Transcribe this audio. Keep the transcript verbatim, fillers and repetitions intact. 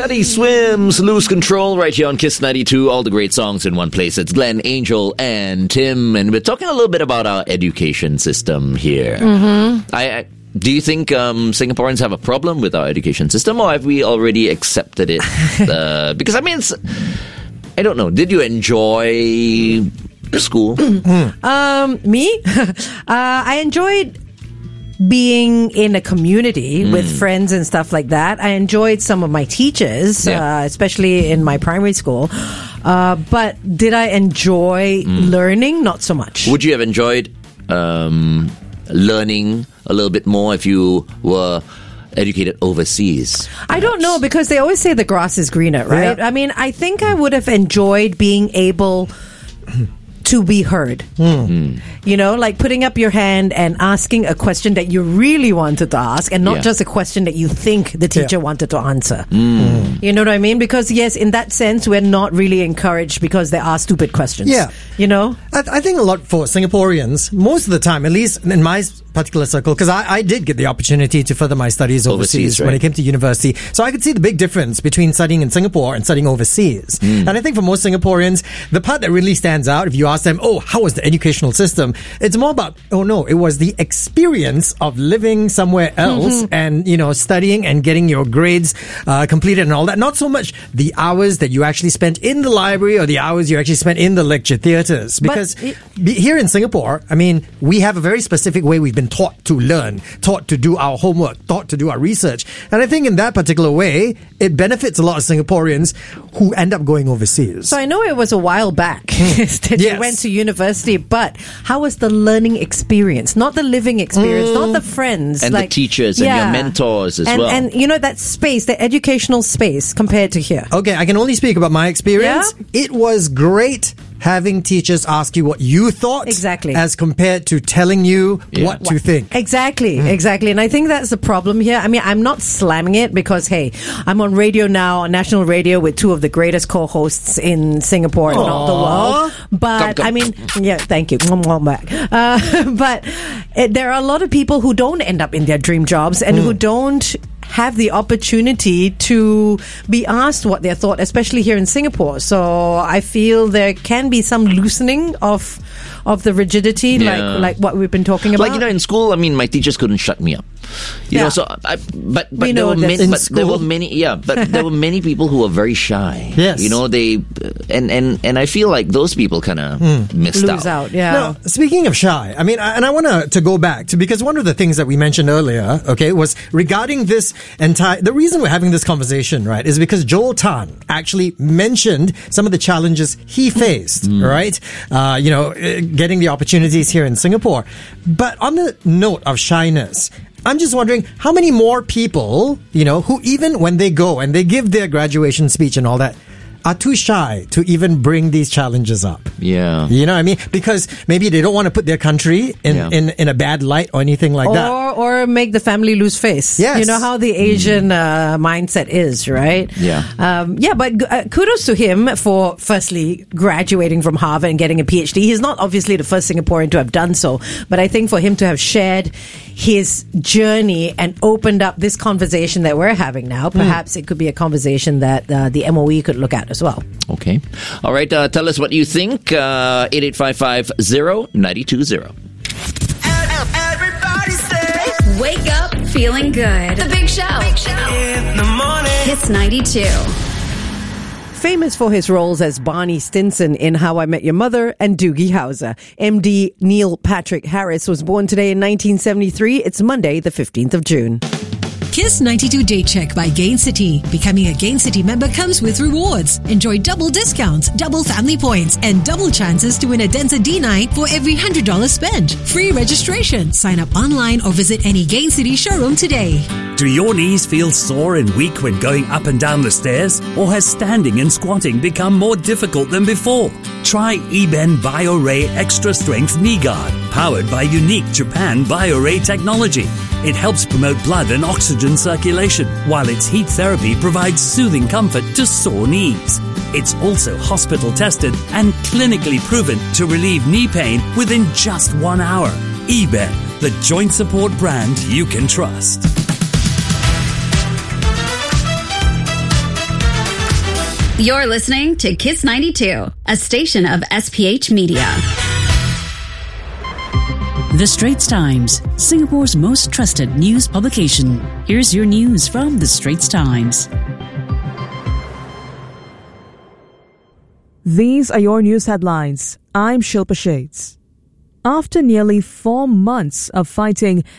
Teddy Swims, Lose Control, right here on Kiss ninety-two. All the great songs in one place. It's Glenn, Angel, and Tim. And we're talking a little bit about our education system here. Mm-hmm. I, I Do you think um, Singaporeans have a problem with our education system, or have we already accepted it? uh, because, I mean, it's, I don't know. Did you enjoy school? um, me? uh, I enjoyed being in a community mm. with friends and stuff like that. I enjoyed some of my teachers, yeah. uh, especially in my primary school. Uh, but did I enjoy mm. learning? Not so much. Would you have enjoyed um, learning a little bit more if you were educated overseas? Perhaps? I don't know, because they always say the grass is greener, right? Yeah. I mean, I think I would have enjoyed being able to be heard. Mm. You know, like putting up your hand and asking a question that you really wanted to ask, and not Yeah. just a question that you think the teacher Yeah. wanted to answer. Mm. You know what I mean? Because yes, in that sense, we're not really encouraged because they ask stupid questions. Yeah. You know? I, I think a lot for Singaporeans, most of the time, at least in my particular circle, because I, I did get the opportunity to further my studies overseas, Overseas, right. when I came to university. So I could see the big difference between studying in Singapore and studying overseas. Mm. And I think for most Singaporeans, the part that really stands out, if you ask them, oh, how was the educational system? It's more about, oh no, it was the experience of living somewhere else Mm-hmm. and, you know, studying and getting your grades uh, completed and all that. Not so much the hours that you actually spent in the library or the hours you actually spent in the lecture theatres. Because it- be- here in Singapore, I mean, we have a very specific way we've been taught to learn, taught to do our homework, taught to do our research. And I think in that particular way, it benefits a lot of Singaporeans who end up going overseas. So I know it was a while back that Yes. you went to university, but how was the learning experience? Not the living experience, not the friends. And like, the teachers and your mentors as and, well. And, you know, that space, the educational space compared to here. Okay, I can only speak about my experience. Yeah? It was great having teachers ask you what you thought. Exactly. As compared to telling you Yeah. what to think. Exactly, exactly. And I think that's the problem here. I mean, I'm not slamming it because, hey, I'm on radio now, on national radio with two of the greatest co-hosts in Singapore and not the world. But, Come, come. I mean, yeah, thank you. Back. Uh, but uh, there are a lot of people who don't end up in their dream jobs and who don't have the opportunity to be asked what they thought, especially here in Singapore. So I feel there can be some loosening of of the rigidity, Yeah. like like what we've been talking about. Like, you know, in school, I mean, my teachers couldn't shut me up. You Yeah. know, so I, but but We there know were that many, in but there were school. many, yeah, but there were many people who were very shy. Yes. You know, they and and and I feel like those people kind of missed lose out, yeah. Now, speaking of shy, I mean, I- and I want to to go back to, because one of the things that we mentioned earlier, okay, was regarding this entire, the reason we're having this conversation, right, is because Joel Tan actually mentioned some of the challenges he faced, right? Uh, you know, uh, getting the opportunities here in Singapore. But on the note of shyness, I'm just wondering how many more people, you know, who even when they go and they give their graduation speech and all that, are too shy to even bring these challenges up. Yeah. You know what I mean? Because maybe they don't want to put their country in, Yeah. in, in a bad light or anything like that. or or make the family lose face. Yes. You know how the Asian uh, mindset is, right? Yeah. Um, yeah, but uh, kudos to him for firstly graduating from Harvard and getting a PhD. He's not obviously the first Singaporean to have done so, but I think for him to have shared his journey and opened up this conversation that we're having now, perhaps it could be a conversation that uh, the M O E could look at as well. Okay. All right. Uh, tell us what you think. Uh, eight eight five five zero nine two zero. Everybody say Wake up feeling good. The Big Show. Big Show. in the morning. Kiss ninety-two. Famous for his roles as Barney Stinson in How I Met Your Mother and Doogie Howser, M D Neil Patrick Harris was born today in nineteen seventy-three. It's Monday, the fifteenth of June. Kiss ninety-two Day Check by Gain City. Becoming a Gain City member comes with rewards. Enjoy double discounts, double family points, and double chances to win a Denza D night for every one hundred dollars spent. Free registration. Sign up online or visit any Gain City showroom today. Do your knees feel sore and weak when going up and down the stairs? Or has standing and squatting become more difficult than before? Try eBen BioRay Extra Strength Knee Guard, powered by unique Japan BioRay technology. It helps promote blood and oxygen circulation, while its heat therapy provides soothing comfort to sore knees. It's also hospital tested and clinically proven to relieve knee pain within just one hour. eBen, the joint support brand you can trust. You're listening to Kiss ninety-two, a station of S P H Media. The Straits Times, Singapore's most trusted news publication. Here's your news from The Straits Times. These are your news headlines. I'm Shilpa Shades. After nearly four months of fighting